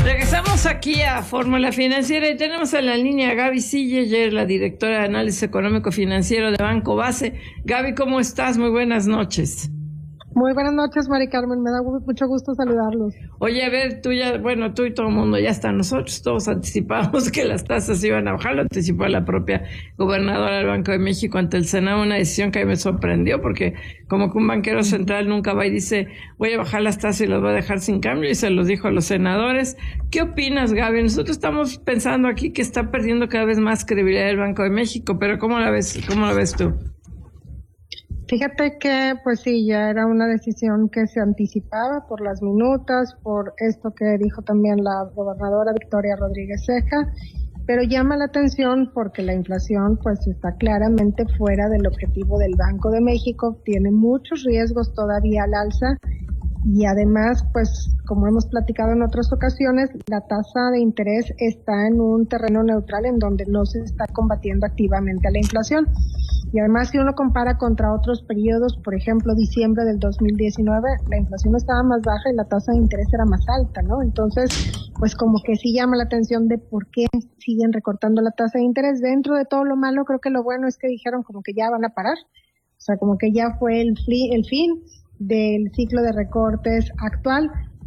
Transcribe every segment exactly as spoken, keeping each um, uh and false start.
Regresamos aquí a Fórmula Financiera y tenemos en la línea a Gaby Silleger, la directora de Análisis Económico Financiero de Banco Base. Gaby, ¿cómo estás? Muy buenas noches. Muy buenas noches, Mari Carmen, me da mucho gusto saludarlos. Oye, a ver, tú ya, bueno, tú y todo el mundo ya está, nosotros todos anticipamos que las tasas iban a bajar, lo anticipó la propia gobernadora del Banco de México ante el Senado, una decisión que a mí me sorprendió, porque como que un banquero central nunca va y dice, voy a bajar las tasas y las voy a dejar sin cambio, y se los dijo a los senadores. ¿Qué opinas, Gaby? Nosotros estamos pensando aquí que está perdiendo cada vez más credibilidad el Banco de México, pero ¿cómo la ves, cómo la ves tú? Fíjate que, pues sí, ya era una decisión que se anticipaba por las minutas, por esto que dijo también la gobernadora Victoria Rodríguez Ceja, pero llama la atención porque la inflación pues está claramente fuera del objetivo del Banco de México, tiene muchos riesgos todavía al alza y además, pues como hemos platicado en otras ocasiones, la tasa de interés está en un terreno neutral en donde no se está combatiendo activamente a la inflación. Y además, si uno compara contra otros periodos, por ejemplo, diciembre del dos mil diecinueve, la inflación estaba más baja y la tasa de interés era más alta, ¿no? Entonces, pues como que sí llama la atención de por qué siguen recortando la tasa de interés. Dentro de todo lo malo, creo que lo bueno es que dijeron como que ya van a parar. O sea, como que ya fue el, el fin del ciclo de recortes actual.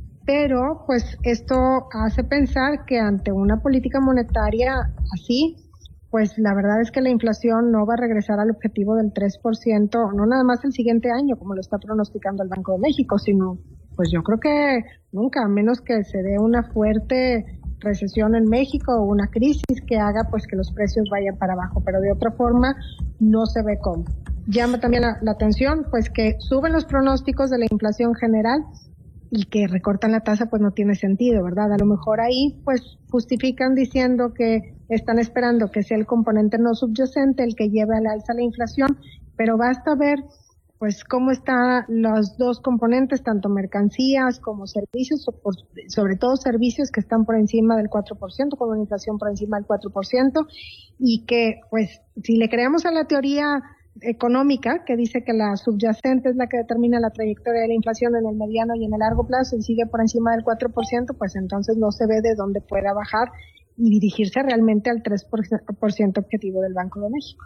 Pero, pues, esto hace pensar que ante una política monetaria así, pues la verdad es que la inflación no va a regresar al objetivo del tres por ciento, no nada más el siguiente año, como lo está pronosticando el Banco de México, sino, pues yo creo que nunca, a menos que se dé una fuerte recesión en México o una crisis que haga pues que los precios vayan para abajo, pero de otra forma no se ve cómo. Llama también la, la atención, pues que suben los pronósticos de la inflación general y que recortan la tasa, pues no tiene sentido, ¿verdad? A lo mejor ahí, pues, justifican diciendo que están esperando que sea el componente no subyacente el que lleve al alza la inflación, pero basta ver, pues, cómo están los dos componentes, tanto mercancías como servicios, sobre todo servicios que están por encima del cuatro por ciento, con una inflación por encima del cuatro por ciento, y que, pues, si le creemos a la teoría económica, que dice que la subyacente es la que determina la trayectoria de la inflación en el mediano y en el largo plazo y sigue por encima del cuatro por ciento, pues entonces no se ve de dónde pueda bajar y dirigirse realmente al tres por ciento objetivo del Banco de México.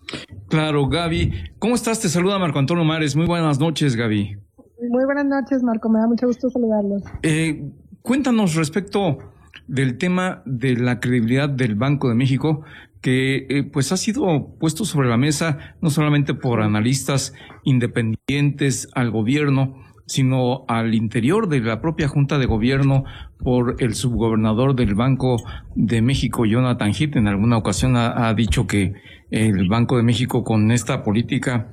Claro, Gaby. ¿Cómo estás? Te saluda Marco Antonio Mares. Muy buenas noches, Gaby. Muy buenas noches, Marco. Me da mucho gusto saludarlos. Eh, cuéntanos respecto del tema de la credibilidad del Banco de México, que eh, pues ha sido puesto sobre la mesa no solamente por analistas independientes al gobierno, sino al interior de la propia Junta de Gobierno por el subgobernador del Banco de México, Jonathan Heath. En alguna ocasión ha, ha dicho que el Banco de México, con esta política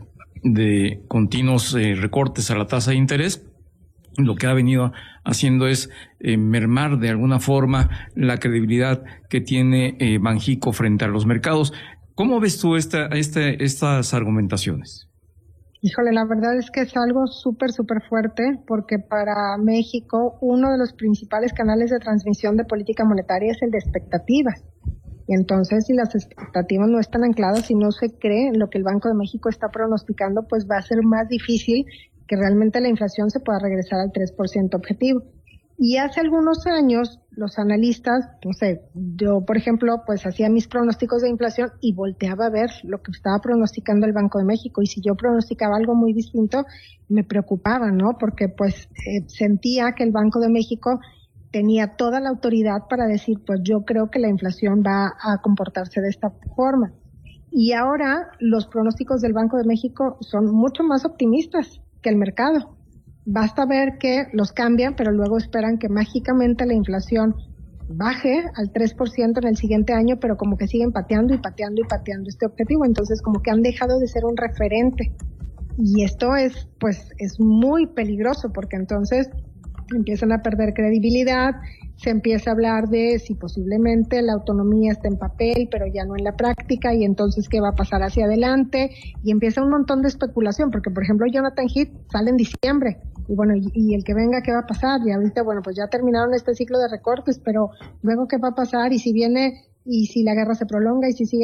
de continuos eh, recortes a la tasa de interés, lo que ha venido haciendo es eh, mermar de alguna forma la credibilidad que tiene eh, Banjico frente a los mercados. ¿Cómo ves tú esta, esta, estas argumentaciones? Híjole, la verdad es que es algo súper, súper fuerte, porque para México uno de los principales canales de transmisión de política monetaria es el de expectativas. Y entonces, si las expectativas no están ancladas y no se cree en lo que el Banco de México está pronosticando, pues va a ser más difícil que realmente la inflación se pueda regresar al tres por ciento objetivo. Y hace algunos años, los analistas, no sé, yo, por ejemplo, pues hacía mis pronósticos de inflación y volteaba a ver lo que estaba pronosticando el Banco de México. Y si yo pronosticaba algo muy distinto, me preocupaba, ¿no? Porque pues eh, sentía que el Banco de México tenía toda la autoridad para decir, pues yo creo que la inflación va a comportarse de esta forma. Y ahora los pronósticos del Banco de México son mucho más optimistas que el mercado. Basta ver que los cambian, pero luego esperan que mágicamente la inflación baje al tres por ciento en el siguiente año, pero como que siguen pateando y pateando y pateando este objetivo. Entonces, como que han dejado de ser un referente. Y esto es, pues, es muy peligroso, porque entonces empiezan a perder credibilidad, se empieza a hablar de si posiblemente la autonomía está en papel, pero ya no en la práctica, y entonces qué va a pasar hacia adelante, y empieza un montón de especulación, porque por ejemplo Jonathan Heath sale en diciembre, y bueno, y, y el que venga, ¿qué va a pasar? Y ahorita, bueno, pues ya terminaron este ciclo de recortes, pero luego ¿qué va a pasar? Y si viene, y si la guerra se prolonga, y si sigue